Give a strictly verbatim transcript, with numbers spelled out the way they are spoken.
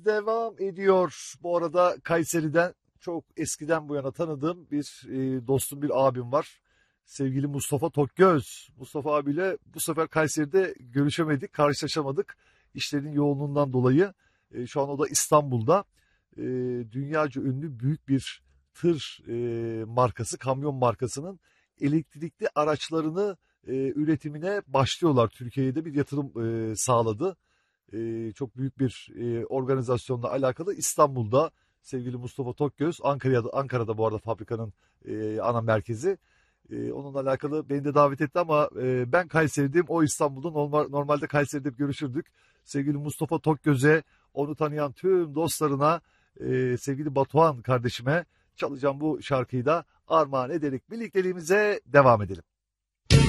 devam ediyor. Bu arada Kayseri'den çok eskiden bu yana tanıdığım bir e, dostum, bir abim var. Sevgili Mustafa Tokgöz. Mustafa abiyle bu sefer Kayseri'de görüşemedik, karşılaşamadık. İşlerin yoğunluğundan dolayı. E, şu an o da İstanbul'da. E, dünyaca ünlü büyük bir tır e, markası, kamyon markasının elektrikli araçlarını e, üretimine başlıyorlar. Türkiye'ye de bir yatırım e, sağladı. E, çok büyük bir e, organizasyonla alakalı İstanbul'da sevgili Mustafa Tokgöz, Ankara'da, Ankara'da bu arada fabrikanın e, ana merkezi. E, onunla alakalı beni de davet etti ama e, ben Kayseri'deyim, o İstanbul'da. Normal, normalde Kayseri'de görüşürdük. Sevgili Mustafa Tokgöz'e, onu tanıyan tüm dostlarına, e, sevgili Batuhan kardeşime çalacağım bu şarkıyı da armağan ederek birlikteliğimize devam edelim.